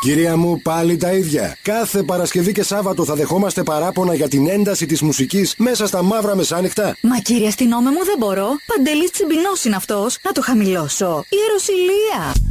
Κυρία μου, πάλι τα ίδια. Κάθε Παρασκευή και Σάββατο θα δεχόμαστε παράπονα για την ένταση της μουσικής μέσα στα μαύρα μεσάνυχτα. Μα κύριε αστυνόμε μου, δεν μπορώ. Παντελής Τσιμπινός είναι αυτός. Να το χαμηλώσω. Ιεροσυλία.